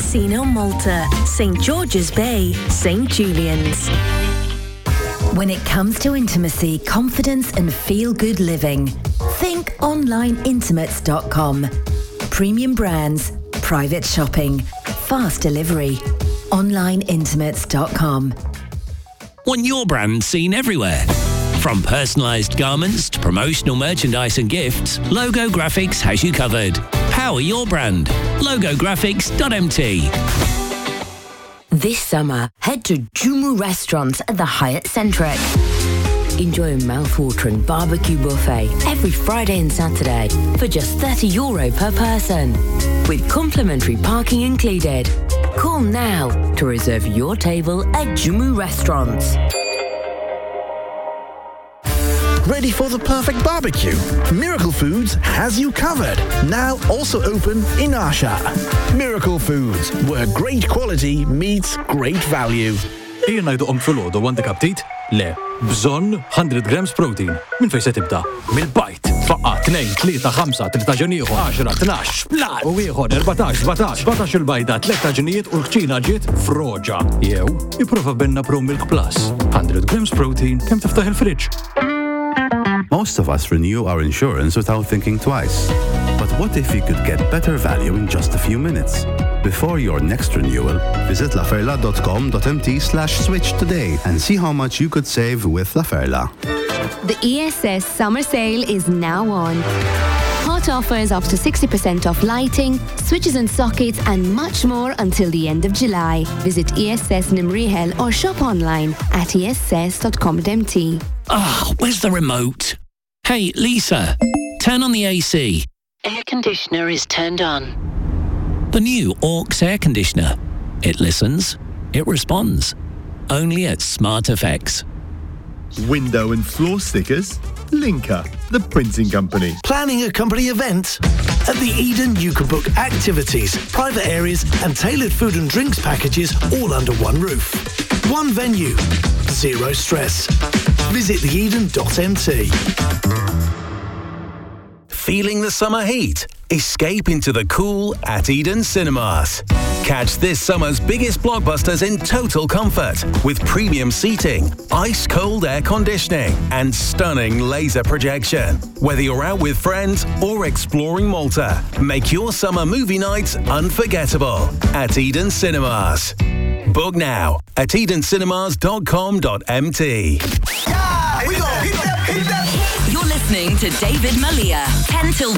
Casino Malta, St George's Bay, St Julian's. When it comes to intimacy, confidence and feel-good living, think onlineintimates.com. Premium brands, private shopping, fast delivery. onlineintimates.com. Want your brand seen everywhere? From personalised garments to promotional merchandise and gifts, Logo Graphics has you covered. Power your brand. logographics.mt. This summer, head to Jumu Restaurants at the Hyatt Centric. Enjoy a mouth-watering barbecue buffet every Friday and Saturday for just €30 per person, with complimentary parking included. Call now to reserve your table at Jumu Restaurants. Ready for the perfect barbecue? Miracle Foods has you covered. Now also open in Arsha. Miracle Foods, where great quality meets great value. Ejja ngħidu fil-għodu għandek aptit? Le, bżonn 100 grams protein. Min fejn se tibda? Mill-bajt. Faqqa 2, 3, 5, 3 ġenieħu, 10, 12, splat! U ieħor 14, 17 il-bajda, 3 ġenijiet u l-kċina ġiet froġa. Jew, jipprova Benna Pro Milk Plus. 100 grams protein, kemm tiftaħ il-friġġ. Most of us renew our insurance without thinking twice. But what if you could get better value in just a few minutes? Before your next renewal, visit laferla.com.mt/switch today and see how much you could save with Laferla. The ESS summer sale is now on. Hot offers up to 60% off lighting, switches and sockets and much more until the end of July. Visit ESS Nimrihel or shop online at ess.com.mt. Where's the remote? Hey, Lisa, turn on the AC. Air conditioner is turned on. The new Aux air conditioner. It listens, it responds. Only at Smart FX. Window and floor stickers? Linker, the printing company. Planning a company event? At the Eden, you can book activities, private areas, and tailored food and drinks packages all under one roof. One venue, zero stress. Visit theeden.mt. Feeling the summer heat? Escape into the cool at Eden Cinemas. Catch this summer's biggest blockbusters in total comfort with premium seating, ice-cold air conditioning and stunning laser projection. Whether you're out with friends or exploring Malta, make your summer movie nights unforgettable at Eden Cinemas. Book now at edencinemas.com.mt. You're listening to David Malia, 10 till